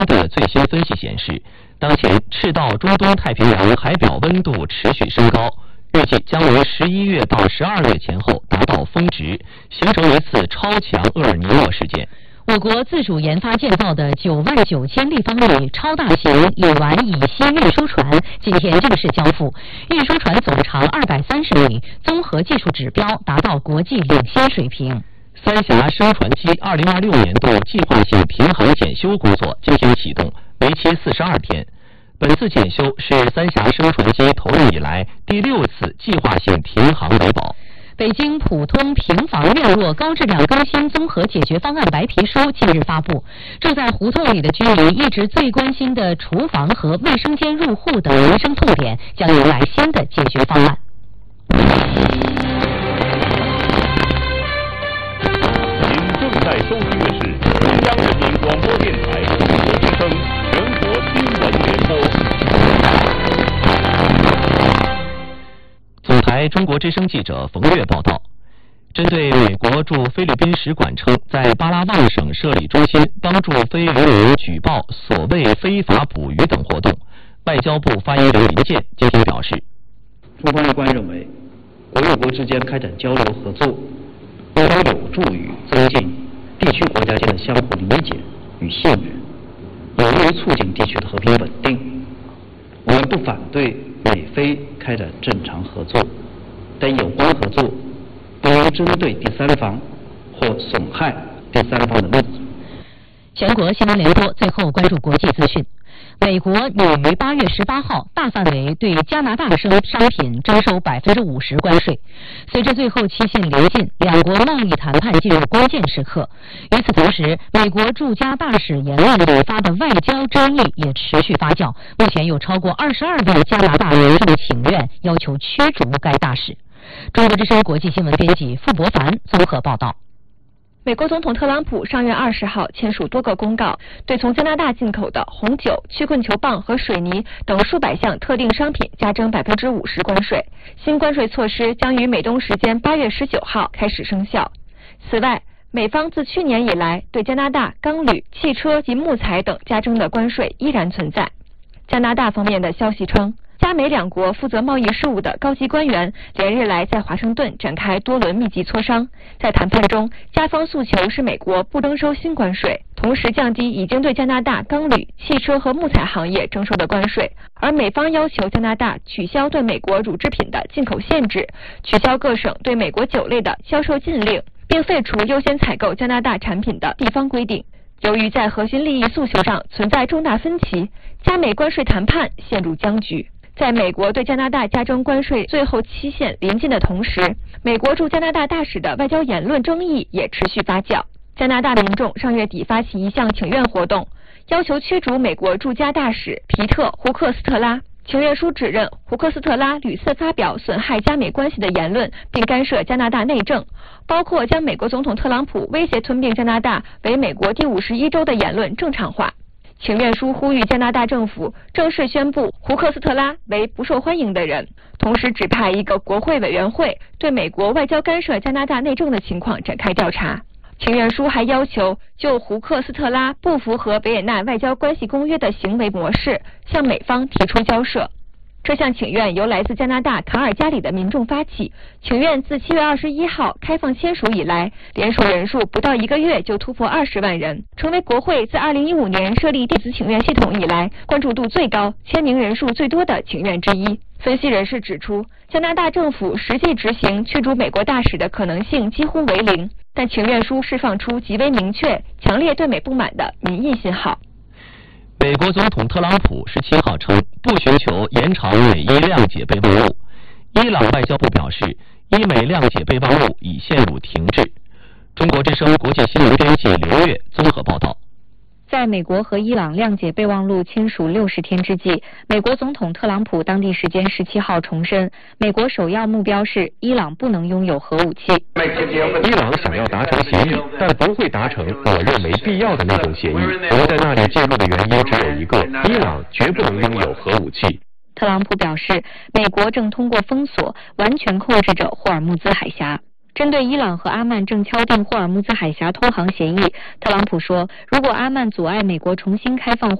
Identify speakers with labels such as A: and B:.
A: 的最新分析显示，当前赤道中东太平洋海表温度持续升高，预计将于11月到12月前后达到峰值，形成一次超强厄尔尼诺事件。
B: 我国自主研发建造的99000立方米超大型乙烷乙烯运输船今天正式交付，运输船总长230米，综合技术指标达到国际领先水平。
A: 三峡升船机2026年度计划性停航检修工作今天启动，为期42天。本次检修是三峡升船机投入以来第6次计划性停航维保。
B: 北京普通平房院落高质量更新综合解决方案白皮书近日发布，住在胡同里的居民一直最关心的厨房和卫生间入户等民生痛点将迎来新的解决方案。
C: 您正在收听的是中央人民广播电台中国之声全国新闻联播。
A: 总台中国之声记者冯月报道，针对美国驻菲律宾使馆称在巴拉望省设立中心，帮助非渔民举报所谓非法捕鱼等活动，外交部发言人林健今天表示，
D: 中方有关认为，国与国之间开展交流合作，应当有助于增进地区国家间的相互理解与信任，有利于促进地区的和平稳定。我们不反对美菲开展正常合作，但有关合作不应针对第三方或损害第三方的利益。
B: 全国新闻联播最后关注国际资讯。美国拟于8月18号大范围对加拿大商品征收50%关税。随着最后期限临近，两国贸易谈判进入关键时刻。与此同时，美国驻加大使言论引发的外交争议也持续发酵。目前有超过22位加拿大民众请愿，要求驱逐该大使。中国之声国际新闻编辑傅博凡综合报道。
E: 美国总统特朗普上月20号签署多个公告，对从加拿大进口的红酒、曲棍球棒和水泥等数百项特定商品加征50%关税。新关税措施将于美东时间8月19号开始生效。此外，美方自去年以来对加拿大钢铝、汽车及木材等加征的关税依然存在。加拿大方面的消息称，加美两国负责贸易事务的高级官员连日来在华盛顿展开多轮密集磋商。在谈判中，加方诉求是美国不征收新关税，同时降低已经对加拿大钢铝、汽车和木材行业征收的关税，而美方要求加拿大取消对美国乳制品的进口限制，取消各省对美国酒类的销售禁令，并废除优先采购加拿大产品的地方规定。由于在核心利益诉求上存在重大分歧，加美关税谈判陷入僵局。在美国对加拿大加征关税最后期限临近的同时，美国驻加拿大大使的外交言论争议也持续发酵。加拿大民众上月底发起一项请愿活动，要求驱逐美国驻加大使皮特·胡克斯特拉。请愿书指认胡克斯特拉屡次发表损害加美关系的言论，并干涉加拿大内政，包括将美国总统特朗普威胁吞并加拿大为美国第51州的言论正常化。请愿书呼吁加拿大政府正式宣布胡克斯特拉为不受欢迎的人，同时指派一个国会委员会对美国外交干涉加拿大内政的情况展开调查。请愿书还要求就胡克斯特拉不符合维也纳外交关系公约的行为模式向美方提出交涉。这项请愿由来自加拿大卡尔加里的民众发起，请愿自7月21号开放签署以来，联署人数不到1个月就突破20万人，成为国会自2015年设立电子请愿系统以来关注度最高、签名人数最多的请愿之一。分析人士指出，加拿大政府实际执行驱逐美国大使的可能性几乎为零，但请愿书释放出极为明确、强烈对美不满的民意信号。
A: 美国总统特朗普17号称不寻求延长美伊谅解备忘录。伊朗外交部表示，伊美谅解备忘录已陷入停滞。中国之声国际新闻编辑刘月综合报道。
F: 在美国和伊朗谅解备忘录签署60天之际，美国总统特朗普当地时间17号重申，美国首要目标是伊朗不能拥有核武器。
G: 伊朗想要达成协议，但不会达成我认为必要的那种协议。我们在那里记录的原因只有一个：伊朗绝不能拥有核武器。
F: 特朗普表示，美国正通过封锁完全控制着霍尔木兹海峡。 针对伊朗和阿曼正敲定霍尔木兹海峡通航协议，特朗普说，如果阿曼阻碍美国重新开放